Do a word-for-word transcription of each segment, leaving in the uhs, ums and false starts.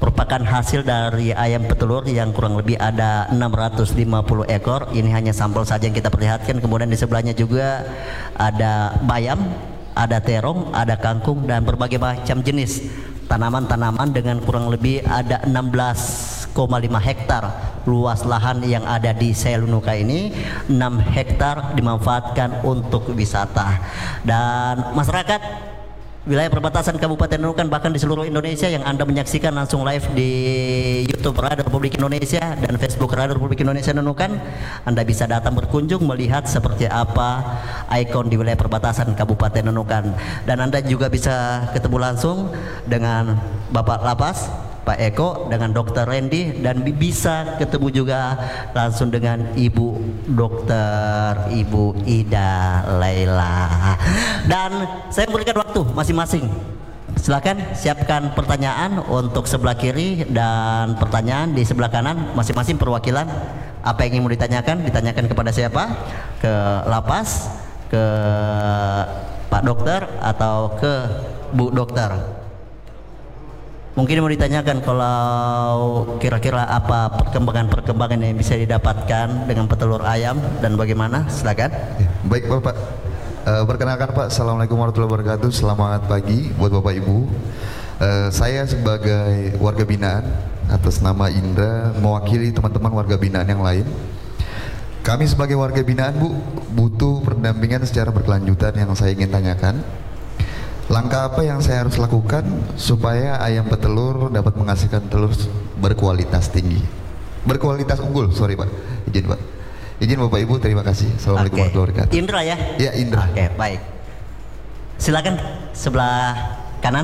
merupakan hasil dari ayam petelur yang kurang lebih ada enam ratus lima puluh ekor. Ini hanya sampel saja yang kita perlihatkan. Kemudian di sebelahnya juga ada bayam, ada terong, ada kangkung, dan berbagai macam jenis tanaman-tanaman dengan kurang lebih ada enam belas koma lima hektar luas lahan yang ada di Selunuka ini. Enam hektar dimanfaatkan untuk wisata, dan masyarakat wilayah perbatasan Kabupaten Nunukan bahkan di seluruh Indonesia yang Anda menyaksikan langsung live di YouTube Radio Republik Indonesia dan Facebook Radio Republik Indonesia Nunukan, Anda bisa datang berkunjung melihat seperti apa ikon di wilayah perbatasan Kabupaten Nunukan, dan Anda juga bisa ketemu langsung dengan Bapak Lapas, Pak Eko, dengan Dokter Randy, dan bisa ketemu juga langsung dengan Ibu Dokter Ibu Ida Laila. Dan saya memberikan waktu masing-masing. Silakan siapkan pertanyaan untuk sebelah kiri dan pertanyaan di sebelah kanan masing-masing perwakilan. Apa yang ingin mau ditanyakan, ditanyakan kepada siapa? Ke Lapas, ke Pak Dokter, atau ke Bu Dokter? Mungkin mau ditanyakan kalau kira-kira apa perkembangan-perkembangan yang bisa didapatkan dengan petelur ayam dan bagaimana, silakan. Baik Bapak, uh, perkenalkan Pak, Assalamualaikum warahmatullahi wabarakatuh. Selamat pagi buat Bapak Ibu. uh, Saya sebagai warga binaan atas nama Indra mewakili teman-teman warga binaan yang lain. Kami sebagai warga binaan Bu, butuh pendampingan secara berkelanjutan. Yang saya ingin tanyakan, langkah apa yang saya harus lakukan supaya ayam petelur dapat menghasilkan telur berkualitas tinggi, berkualitas unggul, sorry Pak, izin Pak, izin Bapak Ibu, terima kasih. Assalamualaikum Oke. warahmatullahi wabarakatuh. Indra ya? Ya, Indra. Oke, baik. Silakan sebelah kanan.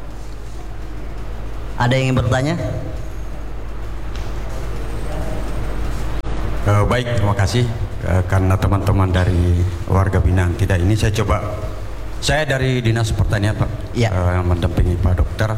Ada yang ingin bertanya? Uh, baik, terima kasih. Uh, karena teman-teman dari warga binaan tidak ini, saya coba. Saya dari Dinas Pertanian Pak, ya. uh, mendampingi Pak Dokter.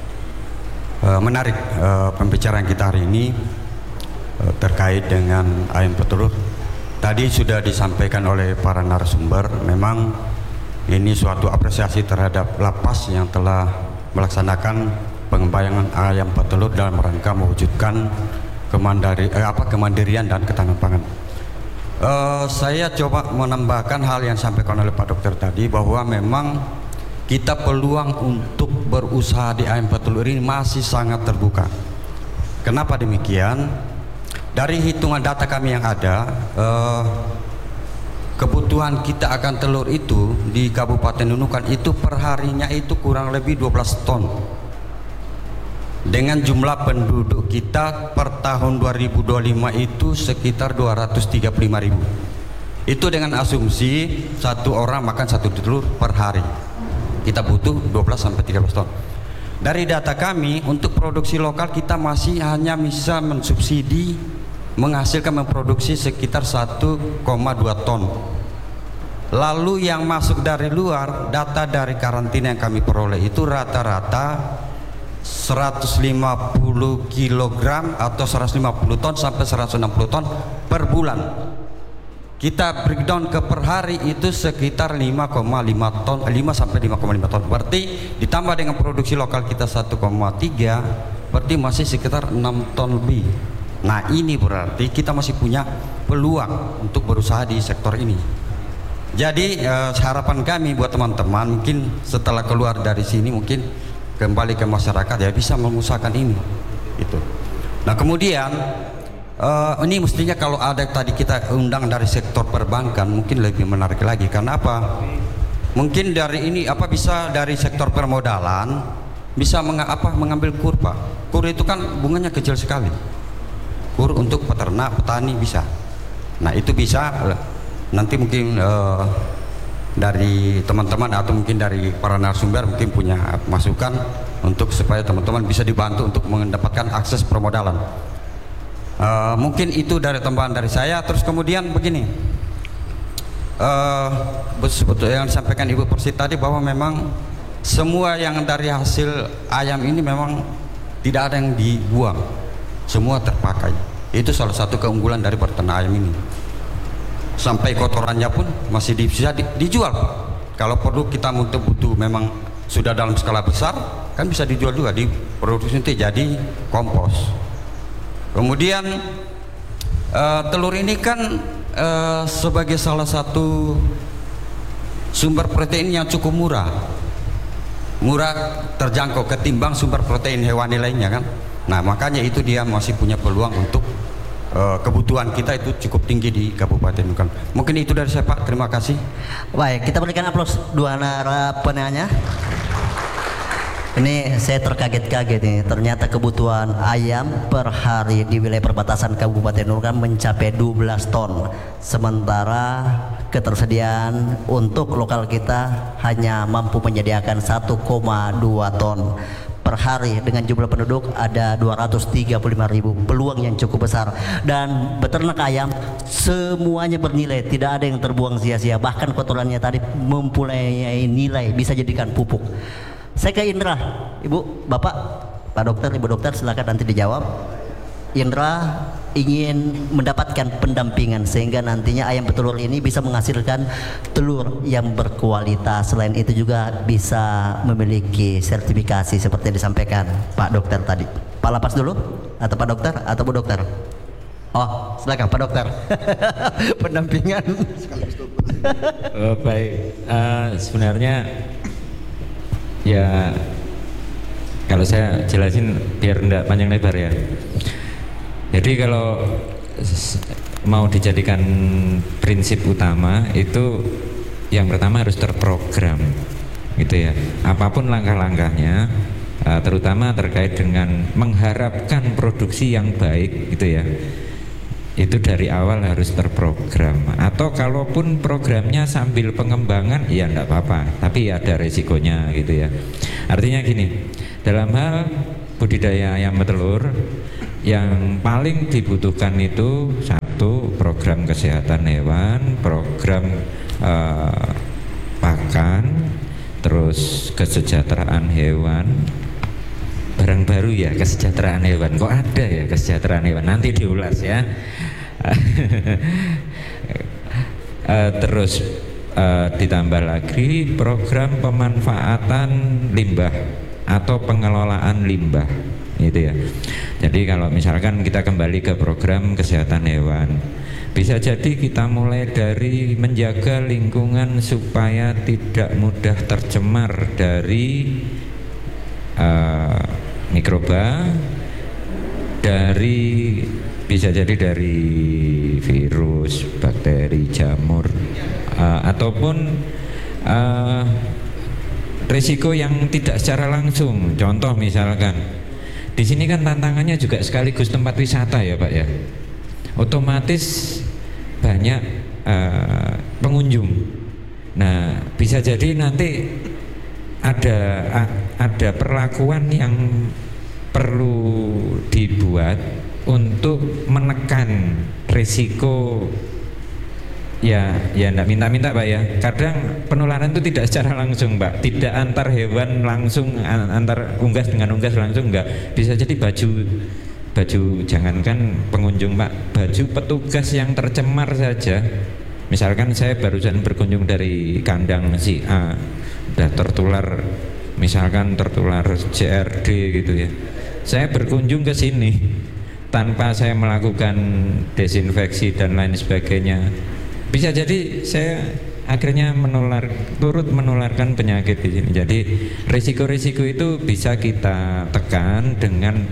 Uh, menarik uh, pembicaraan kita hari ini uh, terkait dengan ayam petelur. Tadi sudah disampaikan oleh para narasumber, memang ini suatu apresiasi terhadap Lapas yang telah melaksanakan pengembangan ayam petelur dalam rangka mewujudkan kemandiri, eh, apa, kemandirian dan ketahanan pangan. Uh, saya coba menambahkan hal yang disampaikan oleh Pak Dokter tadi, bahwa memang kita peluang untuk berusaha di ayam petelur ini masih sangat terbuka. Kenapa demikian? Dari hitungan data kami yang ada, uh, kebutuhan kita akan telur itu di Kabupaten Nunukan itu perharinya itu kurang lebih dua belas ton. Dengan jumlah penduduk kita per tahun dua ribu dua puluh lima itu sekitar dua ratus tiga puluh lima ribu. Itu dengan asumsi satu orang makan satu telur per hari. Kita butuh dua belas sampai tiga belas ton. Dari data kami, untuk produksi lokal kita masih hanya bisa mensubsidi menghasilkan memproduksi sekitar satu koma dua ton. Lalu yang masuk dari luar, data dari karantina yang kami peroleh itu rata-rata seratus lima puluh kilogram atau seratus lima puluh ton sampai seratus enam puluh ton per bulan. Kita breakdown ke per hari itu sekitar lima koma lima ton, lima sampai lima koma lima ton. Berarti ditambah dengan produksi lokal kita satu koma tiga, berarti masih sekitar enam ton lebih. Nah, ini berarti kita masih punya peluang untuk berusaha di sektor ini. Jadi eh, harapan kami buat teman-teman, mungkin setelah keluar dari sini mungkin kembali ke masyarakat ya bisa mengusahakan ini itu. Nah, kemudian uh, ini mestinya kalau ada tadi kita undang dari sektor perbankan mungkin lebih menarik lagi. Karena apa? Mungkin dari ini apa bisa dari sektor permodalan bisa meng, apa, mengambil kur Pak. Kur itu kan bunganya kecil sekali. Kur untuk peternak, petani bisa. Nah, itu bisa nanti mungkin uh, dari teman-teman atau mungkin dari para narasumber mungkin punya masukan untuk supaya teman-teman bisa dibantu untuk mendapatkan akses permodalan. Uh, mungkin itu dari tambahan dari saya. Terus kemudian begini, uh, betul yang disampaikan Ibu Persit tadi bahwa memang semua yang dari hasil ayam ini memang tidak ada yang dibuang, semua terpakai. Itu salah satu keunggulan dari peternak ayam ini. Sampai kotorannya pun masih bisa di, dijual. Kalau perlu kita butuh butuh memang sudah dalam skala besar kan bisa dijual juga, diproduksi nanti jadi kompos. Kemudian uh, telur ini kan uh, sebagai salah satu sumber protein yang cukup murah, murah terjangkau ketimbang sumber protein hewani lainnya kan. Nah makanya itu dia masih punya peluang untuk uh, kebutuhan kita itu cukup tinggi di Kabupaten Nukan. Mungkin itu dari saya Pak, terima kasih. Baik, kita berikan aplaus dua narasumber penanya. Ini saya terkaget-kaget nih, ternyata kebutuhan ayam per hari di wilayah perbatasan Kabupaten Nukan mencapai dua belas ton, sementara ketersediaan untuk lokal kita hanya mampu menyediakan satu koma dua ton per hari. Dengan jumlah penduduk ada dua ratus tiga puluh lima ribu, peluang yang cukup besar. Dan beternak ayam semuanya bernilai, tidak ada yang terbuang sia-sia, bahkan kotorannya tadi mempunyai nilai, bisa jadikan pupuk. Saya ke Indra, Ibu, Bapak, Pak Dokter, Ibu Dokter, silakan nanti dijawab. Indra ingin mendapatkan pendampingan sehingga nantinya ayam petelur ini bisa menghasilkan telur yang berkualitas. Selain itu juga bisa memiliki sertifikasi seperti yang disampaikan Pak Dokter tadi. Pak Lapas dulu, atau Pak Dokter, atau Bu Dokter? Oh, silakan Pak Dokter. Pendampingan. Oh, baik, uh, sebenarnya ya kalau saya jelasin biar enggak panjang lebar ya. Jadi kalau mau dijadikan prinsip utama itu yang pertama harus terprogram gitu ya. Apapun langkah-langkahnya, terutama terkait dengan mengharapkan produksi yang baik gitu ya, itu dari awal harus terprogram. Atau kalaupun programnya sambil pengembangan ya enggak apa-apa, tapi ada resikonya gitu ya. Artinya gini, dalam hal budidaya ayam petelur yang paling dibutuhkan itu satu, program kesehatan hewan, program uh, pakan, terus kesejahteraan hewan. Barang baru ya, kesejahteraan hewan. Kok ada ya kesejahteraan hewan? Nanti diulas ya. uh, terus uh, ditambah lagi program pemanfaatan limbah atau pengelolaan limbah gitu ya. Jadi kalau misalkan kita kembali ke program kesehatan hewan, bisa jadi kita mulai dari menjaga lingkungan supaya tidak mudah tercemar dari uh, mikroba, dari bisa jadi dari virus, bakteri, jamur, uh, ataupun uh, risiko yang tidak secara langsung. Contoh misalkan di sini kan tantangannya juga sekaligus tempat wisata ya Pak ya. Otomatis banyak uh, pengunjung. Nah, bisa jadi nanti ada ada perlakuan yang perlu dibuat untuk menekan risiko. Ya, ya enggak minta-minta Pak ya. Kadang penularan itu tidak secara langsung Pak, tidak antar hewan langsung, antar unggas dengan unggas langsung, enggak. Bisa jadi baju baju jangankan pengunjung Pak, baju petugas yang tercemar saja. Misalkan saya barusan berkunjung dari kandang si A, udah tertular, misalkan tertular J R D gitu ya. Saya berkunjung ke sini tanpa saya melakukan desinfeksi dan lain sebagainya. Bisa jadi saya akhirnya menular, turut menularkan penyakit di sini. Jadi risiko-risiko itu bisa kita tekan dengan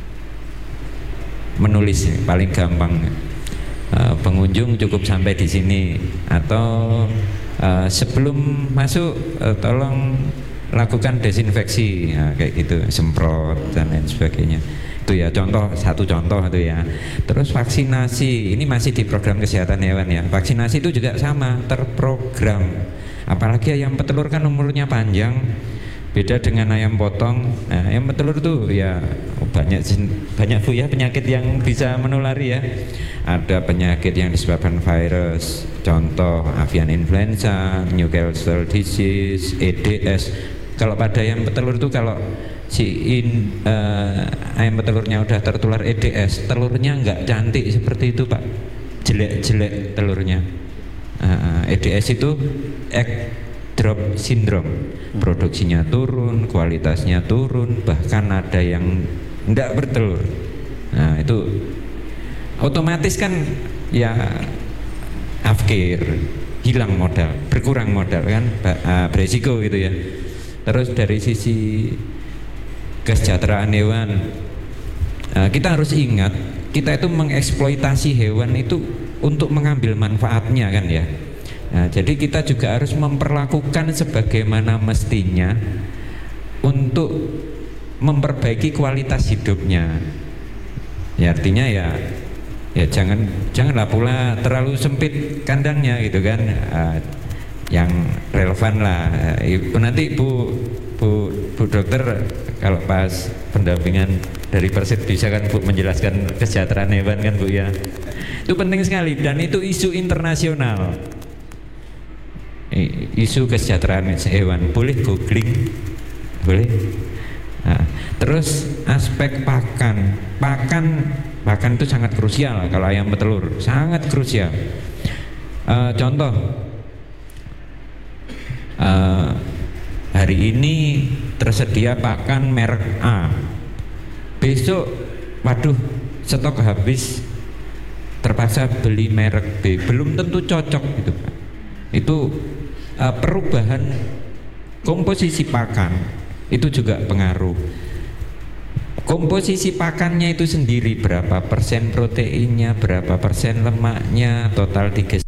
menulis, paling gampang. Uh, pengunjung cukup sampai di sini, atau uh, sebelum masuk uh, tolong lakukan desinfeksi, nah, kayak gitu, semprot dan lain sebagainya. Itu ya contoh, satu contoh itu ya. Terus vaksinasi, ini masih di program kesehatan hewan ya. Vaksinasi itu juga sama, terprogram. Apalagi ayam petelur kan umurnya panjang, beda dengan ayam potong. Nah, ayam petelur tuh ya banyak banyak bu ya penyakit yang bisa menulari ya. Ada penyakit yang disebabkan virus, contoh avian influenza, Newcastle disease, E D S. Kalau pada ayam petelur tuh kalau si in, uh, ayam petelurnya udah tertular E D S, telurnya nggak cantik seperti itu Pak, jelek-jelek telurnya. uh, E D S itu egg drop syndrome, produksinya turun, kualitasnya turun, bahkan ada yang tidak bertelur. Nah itu otomatis kan ya afkir, hilang modal, berkurang modal kan, uh, beresiko gitu ya. Terus dari sisi kesejahteraan hewan, uh, kita harus ingat kita itu mengeksploitasi hewan itu untuk mengambil manfaatnya kan ya. Nah, jadi kita juga harus memperlakukan sebagaimana mestinya untuk memperbaiki kualitas hidupnya. Ya artinya ya ya jangan janganlah pula terlalu sempit kandangnya gitu kan. Uh, yang relevan lah. Ibu, nanti Bu Bu Bu dokter kalau pas pendampingan dari Persit bisa kan Bu menjelaskan kesejahteraan hewan kan Bu ya. Itu penting sekali dan itu isu internasional. Isu kesejahteraan hewan, boleh googling, boleh. Nah, terus aspek pakan, pakan, pakan itu sangat krusial kalau ayam petelur, sangat krusial. Uh, contoh, uh, hari ini tersedia pakan merek A, besok, waduh, stok habis, terpaksa beli merek B, belum tentu cocok gitu Pak. Itu Uh, perubahan komposisi pakan itu juga pengaruh. Komposisi pakannya itu sendiri, berapa persen proteinnya, berapa persen lemaknya, total tiga